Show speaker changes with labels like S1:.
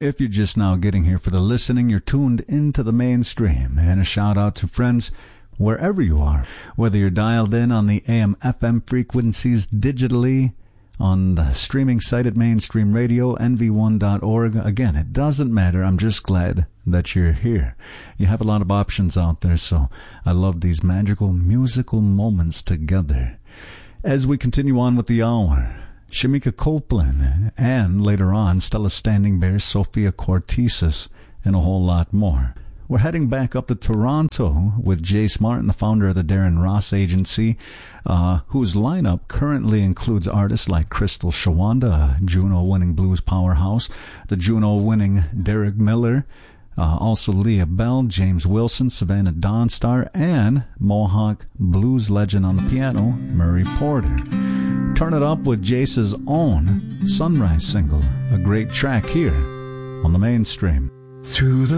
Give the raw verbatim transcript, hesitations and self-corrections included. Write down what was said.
S1: If you're just now getting here for the listening, you're tuned into the mainstream. And a shout out to friends wherever you are, whether you're dialed in on the A M F M frequencies digitally, on the streaming site at Mainstream Radio, N V one dot org. Again, it doesn't matter. I'm just glad that you're here. You have a lot of options out there, so I love these magical musical moments together. As we continue on with the hour, Shamika Copeland, and later on, Stella Standing Bear, Sophia Cortesis, and a whole lot more. We're heading back up to Toronto with Jace Martin, the founder of the Darren Ross Agency, uh, whose lineup currently includes artists like Crystal Shawanda, a Juno-winning blues powerhouse, the Juno-winning Derek Miller, uh, also Leah Bell, James Wilson, Savannah Dawnstar, and Mohawk blues legend on the piano, Murray Porter. Turn it up with Jace's own Sunrise single, a great track here on the Mainstream.
S2: Through the